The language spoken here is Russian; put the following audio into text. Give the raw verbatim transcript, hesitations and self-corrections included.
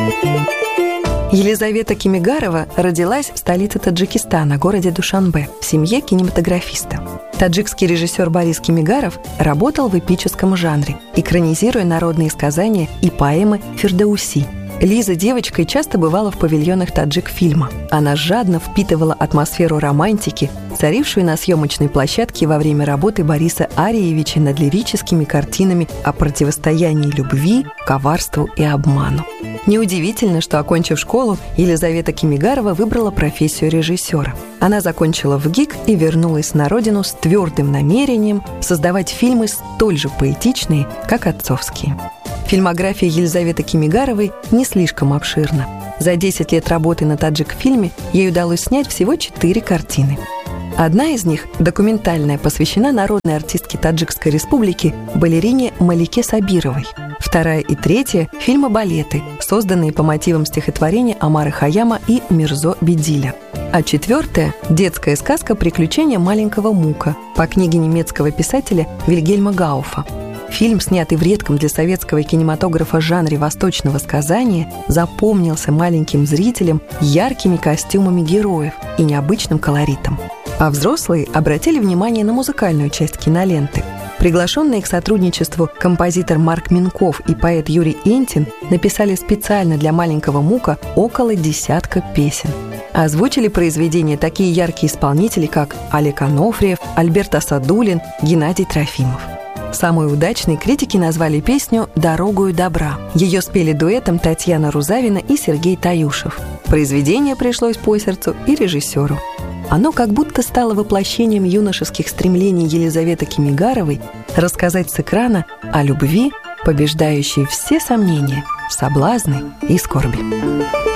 Елизавета Кимигарова родилась в столице Таджикистана, городе Душанбе, в семье кинематографиста. Таджикский режиссер Борис Кимигаров работал в эпическом жанре, экранизируя народные сказания и поэмы Фирдауси. Лиза девочкой часто бывала в павильонах таджик-фильма. Она жадно впитывала атмосферу романтики, царившую на съемочной площадке во время работы Бориса Ариевича над лирическими картинами о противостоянии любви, коварству и обману. Неудивительно, что, окончив школу, Елизавета Кимигарова выбрала профессию режиссера. Она закончила ВГИК и вернулась на родину с твердым намерением создавать фильмы столь же поэтичные, как отцовские. Фильмография Елизаветы Кимигаровой не слишком обширна. За десять лет работы на таджик-фильме ей удалось снять всего четыре картины. Одна из них, документальная, посвящена народной артистке Таджикской республики, балерине Малике Сабировой. Вторая и третья – фильмы-балеты, созданные по мотивам стихотворения Омара Хайяма и Мирзо Бедиля. А четвертая – детская сказка «Приключения маленького Мука» по книге немецкого писателя Вильгельма Гауфа. Фильм, снятый в редком для советского кинематографа жанре восточного сказания, запомнился маленьким зрителям яркими костюмами героев и необычным колоритом. А взрослые обратили внимание на музыкальную часть киноленты. Приглашенные к сотрудничеству композитор Марк Минков и поэт Юрий Энтин написали специально для маленького Мука около десятка песен. Озвучили произведения такие яркие исполнители, как Олег Анофриев, Альберт Асадуллин, Геннадий Трофимов. Самой удачной критики назвали песню «Дорогою добра». Ее спели дуэтом Татьяна Рузавина и Сергей Таюшев. Произведение пришлось по сердцу и режиссеру. Оно как будто стало воплощением юношеских стремлений Елизаветы Кимигаровой рассказать с экрана о любви, побеждающей все сомнения, соблазны и скорби.